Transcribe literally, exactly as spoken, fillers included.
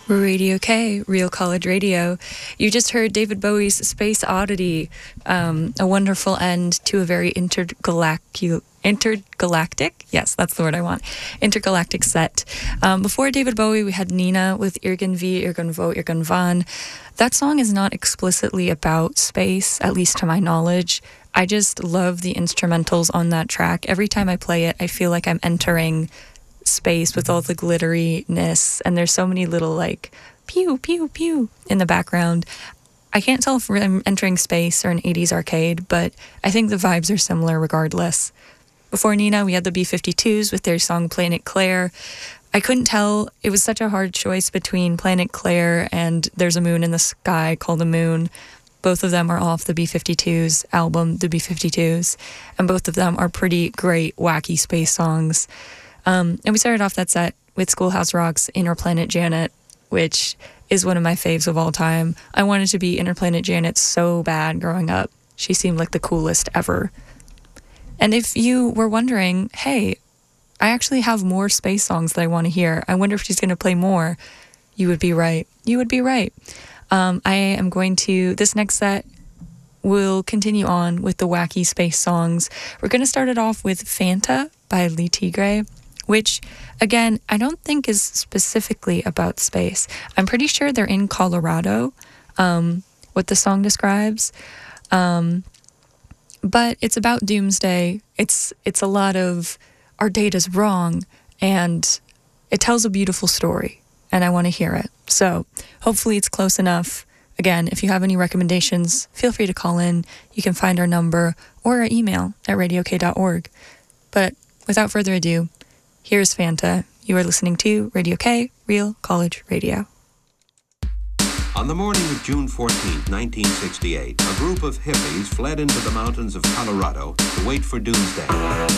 Radio K, Real College Radio. You just heard David Bowie's Space Oddity, um, a wonderful end to a very intergalactic, intergalactic, yes, that's the word I want, intergalactic set. Um, before David Bowie, we had Nina with Irgendwie, Irgendwo, Irgendwann. That song is not explicitly about space, at least to my knowledge. I just love the instrumentals on that track. Every time I play it, I feel like I'm entering space with all the glitteriness, and there's so many little like pew pew pew in the background. I can't tell if I'm entering space or an eighties arcade, but I think the vibes are similar regardless. Before Nina, we had the B fifty-twos with their song Planet Claire. I couldn't tell. It was such a hard choice between Planet Claire and There's a Moon in the Sky Called the Moon. Both of them are off the B fifty-twos album, the B fifty-twos, and both of them are pretty great, wacky space songs. Um, and we started off that set with Schoolhouse Rock's Interplanet Janet, which is one of my faves of all time. I wanted to be Interplanet Janet so bad growing up. She seemed like the coolest ever. And if you were wondering, hey, I actually have more space songs that I want to hear. I wonder if she's going to play more. You would be right. You would be right. Um, I am going to, this next set will continue on with the wacky space songs. We're going to start it off with Fanta by Le Tigre, which, again, I don't think is specifically about space. I'm pretty sure they're in Colorado, um, what the song describes. Um, but it's about doomsday. It's it's a lot of our data's wrong, and it tells a beautiful story, and I want to hear it. So hopefully it's close enough. Again, if you have any recommendations, feel free to call in. You can find our number or our email at radio k dot org. But without further ado, here's Fanta. You are listening to Radio K, Real College Radio. On the morning of June fourteenth, nineteen sixty-eight, a group of hippies fled into the mountains of Colorado to wait for doomsday.